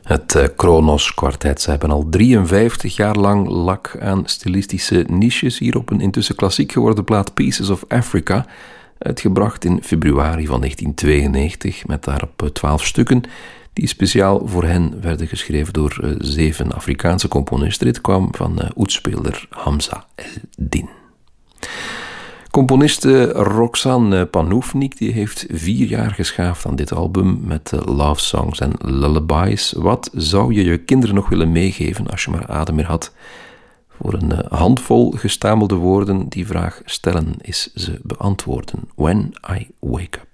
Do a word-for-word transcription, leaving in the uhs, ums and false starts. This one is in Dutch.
Het uh, Kronos Kwartet. Ze hebben al drieënvijftig jaar lang lak aan stilistische niches hier op een intussen klassiek geworden plaat Pieces of Africa, uitgebracht in februari van negentien tweeënnegentig, met daarop twaalf stukken die speciaal voor hen werden geschreven door uh, zeven Afrikaanse componisten. Dit kwam van uh, oetspeelder Hamza El-Din. Componiste Roxanne Panoufnik die heeft vier jaar geschaafd aan dit album met uh, love songs en lullabies. Wat zou je je kinderen nog willen meegeven als je maar adem meer had? Voor een uh, handvol gestamelde woorden die vraag stellen is ze beantwoorden. When I Wake Up.